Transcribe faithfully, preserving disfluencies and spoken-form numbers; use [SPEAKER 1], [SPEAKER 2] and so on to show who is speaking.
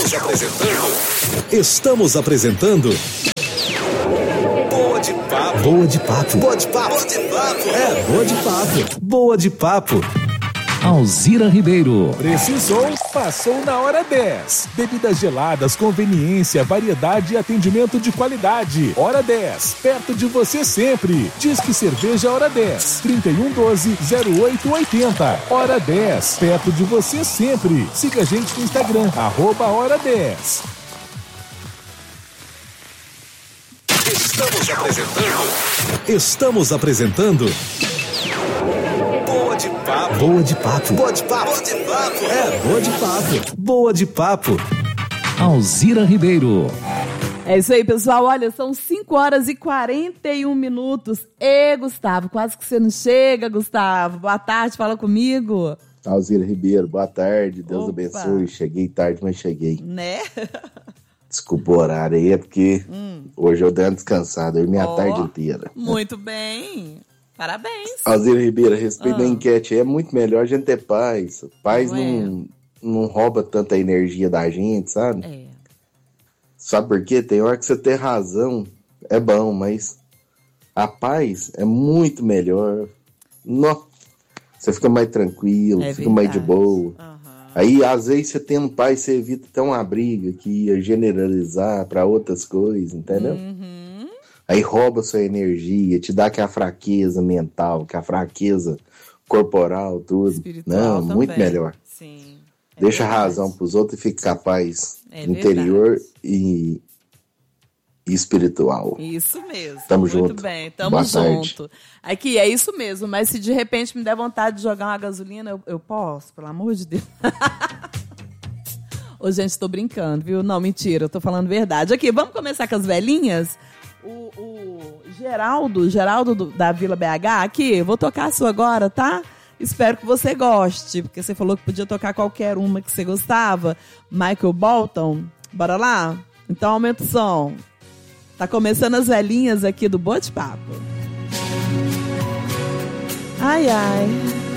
[SPEAKER 1] Estamos apresentando. Estamos apresentando. Boa de papo. Boa de papo. Boa de papo. Boa de papo. É, boa de papo. Boa de papo.
[SPEAKER 2] Alzira Ribeiro.
[SPEAKER 3] Precisou? Passou na hora dez. Bebidas geladas, conveniência, variedade e atendimento de qualidade. Hora dez. Perto de você sempre. Disque Cerveja Hora dez. trinta e um doze, zero oito oitenta. Hora dez. Perto de você sempre. Siga a gente no Instagram. Arroba Hora dez.
[SPEAKER 1] Estamos apresentando. Estamos apresentando. Boa de papo. Boa de papo. Boa de papo. Boa de papo. É, boa de papo. Boa de papo.
[SPEAKER 2] Alzira Ribeiro.
[SPEAKER 4] É isso aí, pessoal. Olha, são cinco horas e quarenta e um minutos. E Gustavo, quase que você não chega, Gustavo. Boa tarde, fala comigo.
[SPEAKER 5] Alzira Ribeiro, boa tarde. Deus
[SPEAKER 4] Opa.
[SPEAKER 5] abençoe. Cheguei tarde, mas cheguei.
[SPEAKER 4] Né?
[SPEAKER 5] Desculpa o horário aí, é porque hum. hoje eu dei uma descansada. Eu dormi a
[SPEAKER 4] oh,
[SPEAKER 5] tarde inteira.
[SPEAKER 4] Muito bem. Parabéns.
[SPEAKER 5] Alzira Ribeiro, a respeito
[SPEAKER 4] ah.
[SPEAKER 5] da enquete, é muito melhor a gente ter paz. Paz não, não, não rouba tanta energia da gente, sabe?
[SPEAKER 4] É.
[SPEAKER 5] Sabe por quê? Tem hora que você ter razão, é bom, mas a paz é muito melhor. No, você fica mais tranquilo,
[SPEAKER 4] é
[SPEAKER 5] fica
[SPEAKER 4] verdade.
[SPEAKER 5] mais de boa.
[SPEAKER 4] Uhum.
[SPEAKER 5] Aí, às vezes, você tendo paz, você evita até uma briga que ia generalizar para outras coisas, entendeu?
[SPEAKER 4] Uhum.
[SPEAKER 5] Aí rouba sua energia, te dá aquela fraqueza mental, que a fraqueza corporal, tudo.
[SPEAKER 4] Espiritual
[SPEAKER 5] não,
[SPEAKER 4] também.
[SPEAKER 5] Muito melhor.
[SPEAKER 4] Sim, é
[SPEAKER 5] Deixa
[SPEAKER 4] verdade.
[SPEAKER 5] a razão pros outros e fica capaz
[SPEAKER 4] é
[SPEAKER 5] interior e, e espiritual.
[SPEAKER 4] Isso mesmo.
[SPEAKER 5] Tamo
[SPEAKER 4] Muito
[SPEAKER 5] junto.
[SPEAKER 4] bem, tamo
[SPEAKER 5] Boa
[SPEAKER 4] junto.
[SPEAKER 5] tarde.
[SPEAKER 4] Aqui, é isso mesmo, mas se de repente me der vontade de jogar uma gasolina, eu, eu posso, pelo amor de Deus. Ô, gente, tô brincando, viu? Não, mentira, eu tô falando verdade. Aqui, vamos começar com as velhinhas? O, o Geraldo, Geraldo do, da Vila B H, aqui, vou tocar a sua agora, tá? Espero que você goste, porque você falou que podia tocar qualquer uma que você gostava. Michael Bolton, bora lá? Então aumenta o som. Tá começando as velhinhas aqui do Bote Papo. Ai, ai.